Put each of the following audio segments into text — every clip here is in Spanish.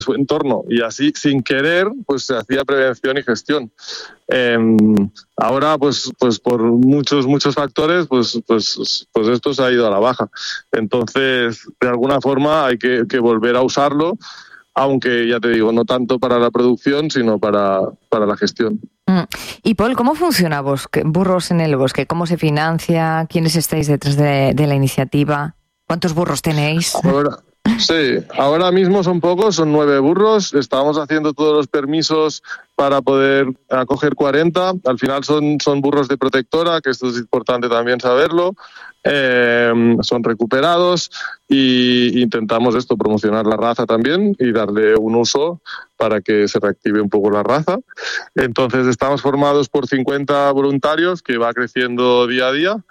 su entorno, y así sin querer pues se hacía prevención y gestión. Ahora pues por muchos factores pues esto se ha ido a la baja. Entonces de alguna forma hay que volver a usarlo, aunque ya te digo, no tanto para la producción sino para la gestión. Y Paul, ¿cómo funciona Burros en el Bosque? ¿Cómo se financia? ¿Quiénes estáis detrás de la iniciativa? ¿Cuántos burros tenéis? Ahora mismo son pocos, son 9 burros. Estamos haciendo todos los permisos para poder acoger 40. Al final son burros de protectora, que esto es importante también saberlo. Son recuperados y intentamos promocionar la raza también y darle un uso para que se reactive un poco la raza. Entonces estamos formados por 50 voluntarios, que va creciendo día a día.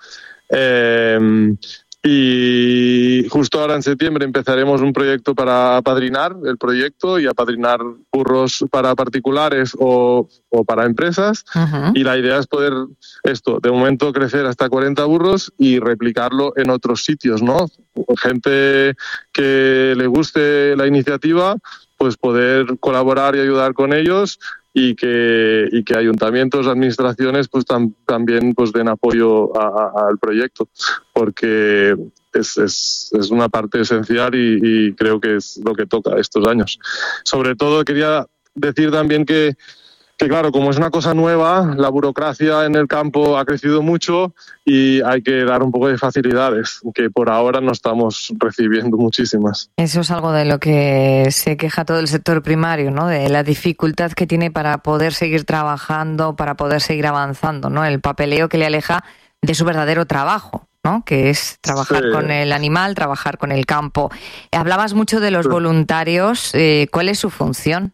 Y justo ahora en septiembre empezaremos un proyecto para apadrinar el proyecto y apadrinar burros para particulares o para empresas. Uh-huh. Y la idea es poder de momento crecer hasta 40 burros y replicarlo en otros sitios, ¿no? Gente que le guste la iniciativa, pues poder colaborar y ayudar con ellos, y que ayuntamientos, administraciones pues también pues den apoyo al proyecto, porque es una parte esencial y creo que es lo que toca estos años. Sobre todo quería decir también que claro, como es una cosa nueva, la burocracia en el campo ha crecido mucho y hay que dar un poco de facilidades, que por ahora no estamos recibiendo muchísimas. Eso es algo de lo que se queja todo el sector primario, ¿no? De la dificultad que tiene para poder seguir trabajando, para poder seguir avanzando, ¿no? El papeleo que le aleja de su verdadero trabajo, ¿no? Que es trabajar con el animal, trabajar con el campo. Hablabas mucho de los voluntarios. ¿Cuál es su función?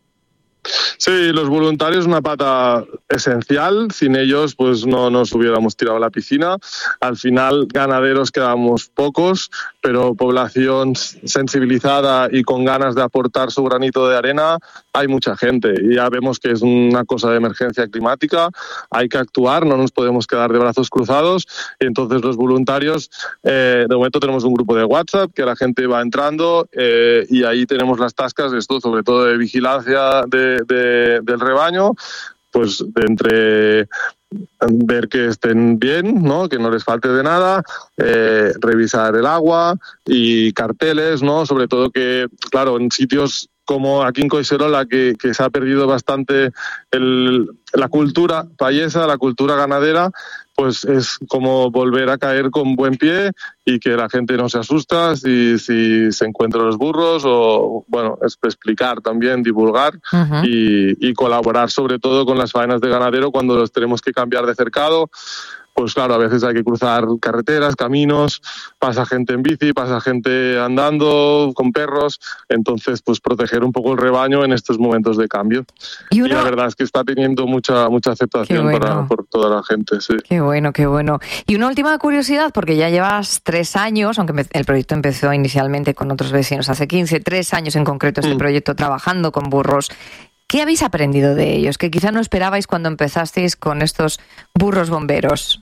Sí, los voluntarios, una pata esencial. Sin ellos pues no nos hubiéramos tirado a la piscina. Al final ganaderos quedamos pocos, pero población sensibilizada y con ganas de aportar su granito de arena hay mucha gente. Y ya vemos que es una cosa de emergencia climática, hay que actuar, no nos podemos quedar de brazos cruzados. Y entonces los voluntarios, de momento tenemos un grupo de WhatsApp que la gente va entrando y ahí tenemos las tascas, sobre todo de vigilancia del rebaño, pues de entre ver que estén bien, ¿no? Que no les falte de nada, revisar el agua y carteles, ¿no? Sobre todo que, claro, en sitios como aquí en Collserola, que se ha perdido bastante la cultura payesa, la cultura ganadera, pues es como volver a caer con buen pie y que la gente no se asusta si se encuentran los burros, o bueno, es explicar también, divulgar. Uh-huh. y colaborar sobre todo con las faenas de ganadero cuando los tenemos que cambiar de cercado. Pues claro, a veces hay que cruzar carreteras, caminos, pasa gente en bici, pasa gente andando con perros, entonces pues proteger un poco el rebaño en estos momentos de cambio. Y la verdad es que está teniendo mucha aceptación por toda la gente. Sí. Qué bueno. Y una última curiosidad, porque ya llevas 3 años, aunque el proyecto empezó inicialmente con otros vecinos hace 3 años en concreto este proyecto trabajando con burros. ¿Qué habéis aprendido de ellos que quizá no esperabais cuando empezasteis con estos burros bomberos?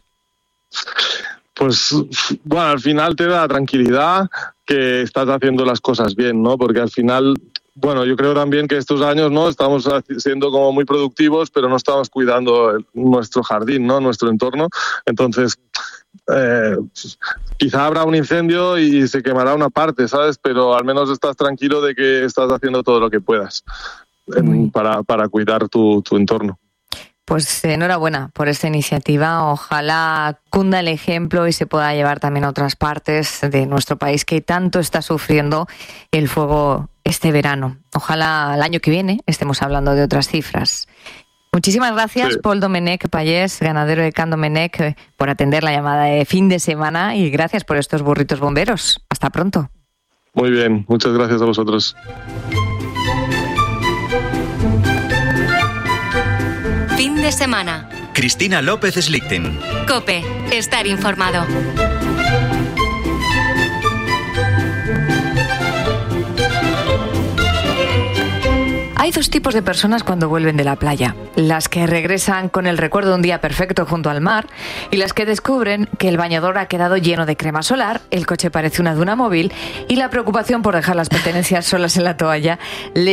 Pues bueno, al final te da tranquilidad que estás haciendo las cosas bien, ¿no? Porque al final, bueno, yo creo también que estos años, ¿no? Estamos siendo como muy productivos, pero no estamos cuidando nuestro jardín, ¿no? Nuestro entorno. Entonces, quizá habrá un incendio y se quemará una parte, ¿sabes? Pero al menos estás tranquilo de que estás haciendo todo lo que puedas para cuidar tu entorno. Pues enhorabuena por esta iniciativa. Ojalá cunda el ejemplo y se pueda llevar también a otras partes de nuestro país que tanto está sufriendo el fuego este verano. Ojalá el año que viene estemos hablando de otras cifras. Muchísimas gracias, Paul Domenech Pallés, ganadero de Can Domenech, por atender la llamada de fin de semana, y gracias por estos burritos bomberos. Hasta pronto. Muy bien, muchas gracias a vosotros. Fin de semana. Cristina López Slichting. COPE. Estar informado. Hay Hay dos tipos de personas cuando vuelven de la playa. Las que regresan con el recuerdo de un día perfecto junto al mar y las que descubren que el bañador ha quedado lleno de crema solar, el coche parece una duna móvil y la preocupación por dejar las pertenencias solas en la toalla